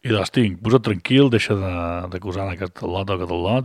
I de l'estinc, posa't tranquil, deixa d'acusar aquest lot o aquest lot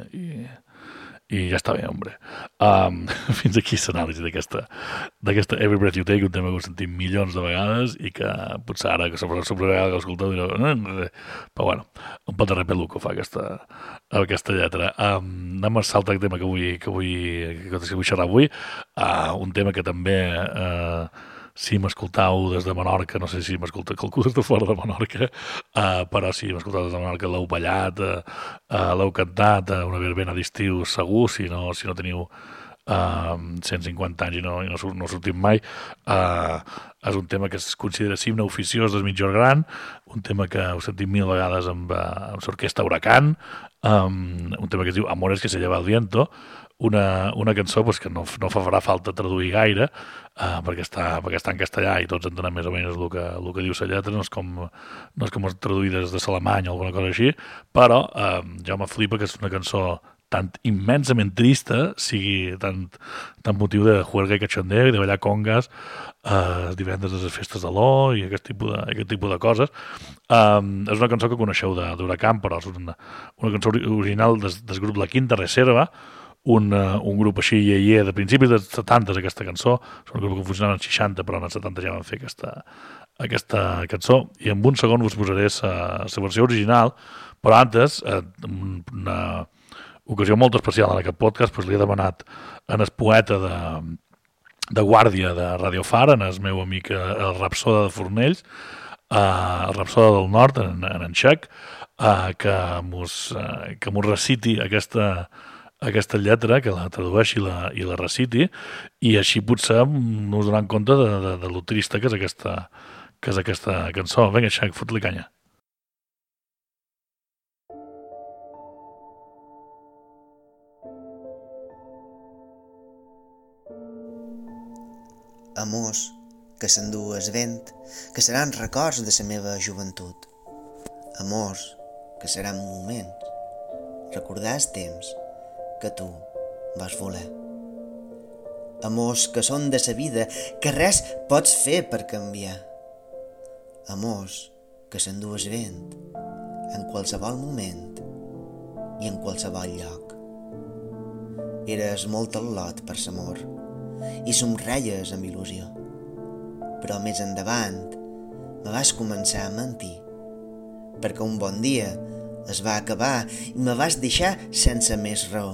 i ja està bé, hombre. Fins aquí l'anàlisi d'aquesta Every Breath You Take, un tema que ho sentim milions de vegades i que potser ara, que sobre vegada que l'escolteu, direu, però bueno, un pot de repel·lo que fa aquesta lletra. Anem a saltar el tema que vull xerrar avui, un tema que també si m'escoltau des de Menorca, no sé si m'escolta qualcú des de fora de Menorca, però si m'escoltau des de Menorca l'heu ballat, l'heu cantat, una verbena d'estiu segur, si no teniu 150 anys i no sortim mai. És un tema que es considera himne oficiós del Migjorn Gran, un tema que heu sentit mil vegades amb l'orquestra Huracán, un tema que es diu Amores que se lleva el viento, una cançó pues, que no farà falta traduir gaire, perquè està en castellà i tots entenem més o menys el que diu la lletra, no és com traduïdes de l'alemany o alguna cosa així, però jo me flipa que és una cançó tan immensament trista, sigui tan motiu de juerga i cachondeo i de ballar congas divendres a les festes de l'O i aquest tipus de coses. És una cançó que coneixeu d'Huracán, però és una cançó original del grup La Quinta Reserva, un grup així de principis dels 70 aquesta cançó, és un grup que funcionava als 60 però als 70 ja van fer aquesta cançó, i en un segon us posaré la versió original, però antes una ocasió molt especial en aquest podcast, doncs li he demanat en el poeta de guàrdia de Radio Far, en el meu amic el Rapsoda de Fornells, el Rapsoda del Nord, en Xec, que mos reciti aquesta lletra, que la tradueixi i la reciti, i així potser us donem compte de lo trista que és aquesta cançó. Vinga, Xec, fot-li canya. Amors que s'endú el vent, que seran records de la meva joventut. Amors que seran moments, recordar el temps que tu vas voler. Amors que són de sa vida, que res pots fer per canviar. Amors que s'endú el vent en qualsevol moment i en qualsevol lloc. Eres molt al·lot per l'amor i somreies amb il·lusió, però més endavant me vas començar a mentir, perquè un bon dia es va acabar i me vas deixar sense més raó.